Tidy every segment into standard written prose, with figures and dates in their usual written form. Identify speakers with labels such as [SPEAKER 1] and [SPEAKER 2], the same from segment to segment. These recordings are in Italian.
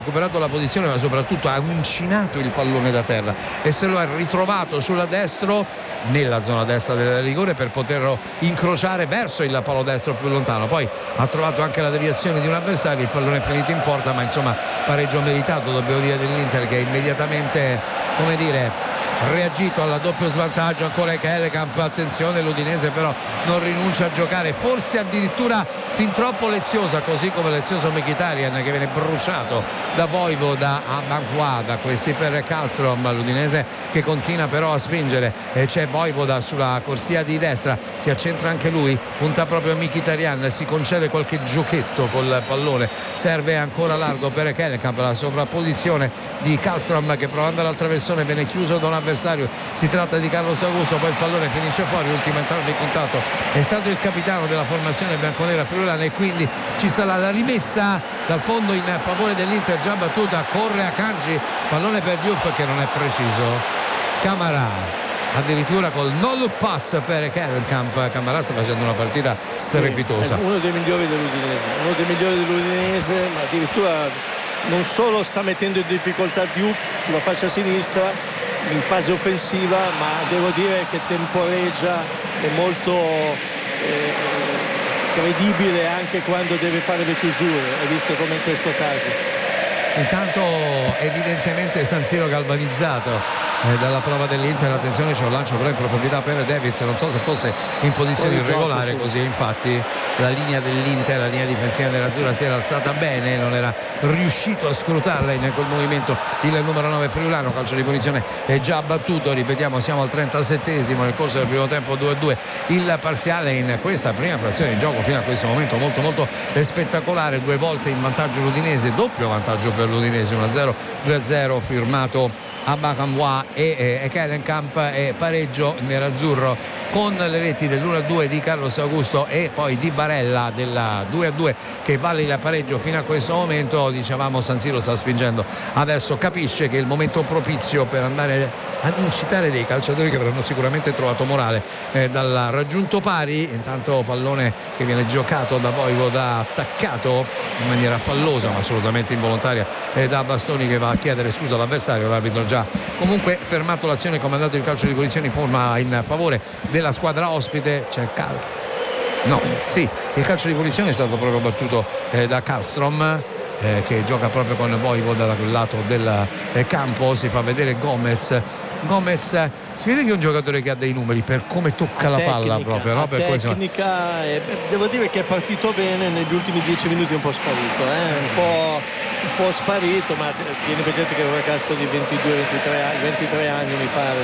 [SPEAKER 1] recuperato la posizione, ma soprattutto ha uncinato il pallone da terra e se lo ha ritrovato sulla destro, nella zona destra del rigore, per poterlo incrociare verso il palo destro più lontano. Poi ha trovato anche la deviazione di un avversario, il pallone è finito in porta, ma insomma pareggio meritato, dobbiamo dire, dell'Inter, che immediatamente, come dire, reagito al doppio svantaggio. Ancora Hellekamp, attenzione, l'Udinese però non rinuncia a giocare, forse addirittura fin troppo leziosa, così come lezioso Mkhitaryan, che viene bruciato da Vojvoda a Banquada. Questi per Karlström, l'Udinese che continua però a spingere, e c'è Vojvoda sulla corsia di destra, si accentra anche lui, punta proprio a Mkhitaryan, si concede qualche giochetto col pallone, serve ancora largo per Hellekamp, la sovrapposizione di Karlström che provando l'altra versione viene chiuso da un avversario, si tratta di Carlos Augusto, poi il pallone finisce fuori, l'ultimo entrato di contatto è stato il capitano della formazione bianconera friulana, e quindi ci sarà la rimessa dal fondo in favore dell'Inter, già battuta, corre Akanji, pallone per Diouf che non è preciso, Camara addirittura col no look pass per Hellekamp. Camara sta facendo una partita strepitosa,
[SPEAKER 2] uno dei migliori dell'Udinese, ma addirittura non solo sta mettendo in difficoltà Diouf sulla fascia sinistra in fase offensiva, ma devo dire che temporeggia, è molto credibile anche quando deve fare le chiusure, hai visto come in questo caso.
[SPEAKER 1] Intanto evidentemente San Siro galvanizzato dalla prova dell'Inter. Attenzione, c'è un lancio però in profondità per Davids, non so se fosse in posizione irregolare, così infatti la linea dell'Inter, la linea difensiva dell'Azzurra si era alzata bene, non era riuscito a scrutarla in quel movimento il numero 9 friulano. Calcio di punizione è già battuto, ripetiamo, siamo al 37esimo, nel corso del primo tempo 2-2 il parziale in questa prima frazione di gioco fino a questo momento molto spettacolare. Due volte in vantaggio l'Udinese, doppio vantaggio per l'Udinese, 1-0, 2-0 firmato a Bakamwa e Hellekamp, e pareggio nerazzurro con le reti dell'1-2 di Carlos Augusto e poi di Barella della 2-2 che vale il pareggio fino a questo momento. Dicevamo, San Siro sta spingendo, adesso capisce che è il momento propizio per andare ad incitare dei calciatori che avranno sicuramente trovato morale dal raggiunto pari. Intanto pallone che viene giocato da Vojvoda, attaccato in maniera fallosa ma assolutamente involontaria da Bastoni, che va a chiedere scusa all'avversario. L'arbitro già comunque fermato l'azione, comandato il calcio di punizione in forma in favore della squadra ospite. C'è il calcio di punizione è stato proprio battuto da Karlström, che gioca proprio con Vojvoda da quel lato del campo. Si fa vedere Gomez, si vede che è un giocatore che ha dei numeri per come tocca la palla, proprio, no? Per
[SPEAKER 2] tecnica, devo dire che è partito bene, negli ultimi 10 minuti è un po' sparito, un po' sparito, ma tieni presente che è un ragazzo di 23 anni mi pare,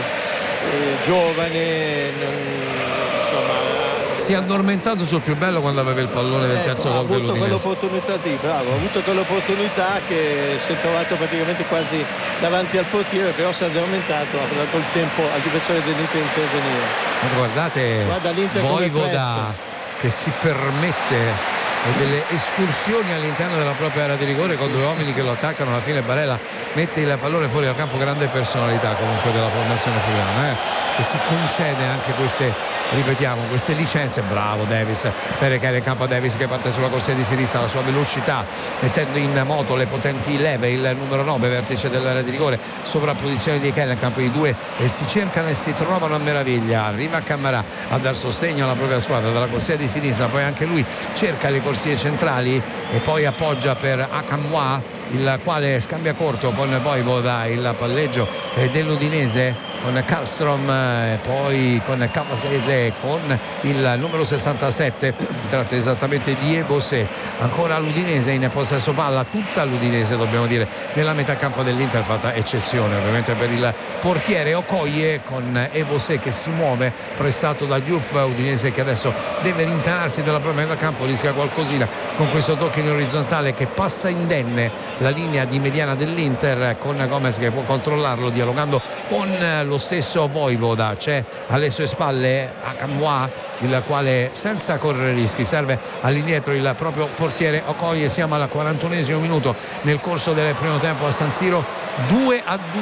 [SPEAKER 2] giovane, insomma.
[SPEAKER 1] Si è addormentato sul più bello quando aveva il pallone del terzo gol dell'Udinese.
[SPEAKER 2] Ha avuto quell'opportunità che si è trovato praticamente quasi davanti al portiere, però si è addormentato, ha dato il tempo al difensore dell'Inter di intervenire.
[SPEAKER 1] Guarda l'Inter Vojvoda che si permette delle escursioni all'interno della propria area di rigore con due uomini che lo attaccano. Alla fine Barella mette il pallone fuori dal campo, grande personalità comunque della formazione friulana, che si concede anche queste licenze. Bravo Davis, per Hellekamp, Davis che parte sulla corsia di sinistra, la sua velocità mettendo in moto le potenti leve, il numero 9 vertice dell'area di rigore, sovrapposizione di Hellekamp, i due si cercano e si trovano a meraviglia. Arriva Camara a dar sostegno alla propria squadra dalla corsia di sinistra, poi anche lui cerca le corsie centrali e poi appoggia per Akamwa, il quale scambia corto con Vojvoda. Il palleggio dell'Udinese con Karlström, poi con Cavasese, con il numero 67, si tratta esattamente di Ebosé. Ancora l'Udinese in possesso palla, tutta l'Udinese dobbiamo dire, nella metà campo dell'Inter, fatta eccezione ovviamente per il portiere Okoye, con Ebosé che si muove pressato da Diouf. Udinese che adesso deve rintanarsi dalla propria metà campo, rischia qualcosina con questo tocco in orizzontale che passa indenne la linea di mediana dell'Inter, con Gomez che può controllarlo dialogando con lo stesso Vojvoda. C'è alle sue spalle Akamwa, il quale senza correre rischi serve all'indietro il proprio portiere Okoye. Siamo al 41esimo minuto nel corso del primo tempo a San Siro, 2-2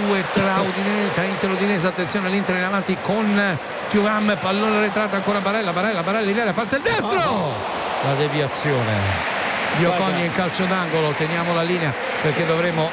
[SPEAKER 1] tra Inter e Udinese. Attenzione, l'Inter in avanti con Thuram, pallone arretrato, ancora Barella in area, parte il destro, la deviazione di Okoye in calcio d'angolo. Teniamo la linea perché dovremo